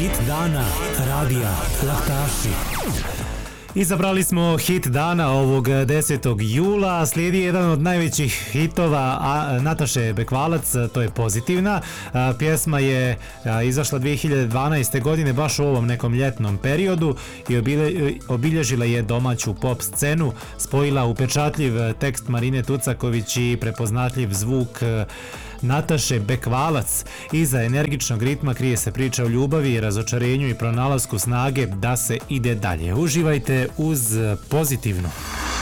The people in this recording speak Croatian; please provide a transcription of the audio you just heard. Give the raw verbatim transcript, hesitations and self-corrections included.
Hit dana radija Laktaši. Izabrali smo hit dana ovog desetog jula, slijedi jedan od najvećih hitova a, Nataše Bekvalac, to je Pozitivna. A, pjesma je a, izašla dvije hiljade dvanaeste. godine, baš u ovom nekom ljetnom periodu i obile, obilježila je domaću pop scenu, spojila upečatljiv tekst Marine Tucaković i prepoznatljiv zvuk Nataše Bekvalac. Iza energičnog ritma krije se priča o ljubavi, razočarenju i pronalasku snage da se ide dalje. Uživajte uz Pozitivnu.